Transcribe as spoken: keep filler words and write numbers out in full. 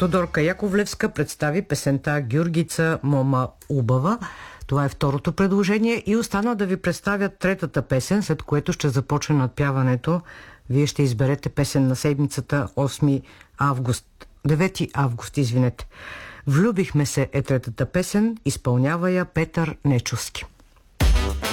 Тодорка Яковлевска представи песента Гюргица Мома Убава. Това е второто предложение и остана да ви представя третата песен, след което ще започне надпяването. Вие ще изберете песен на седмицата осми август. девети август, извинете. Влюбихме се е третата песен, изпълнява я Петър Нечовски.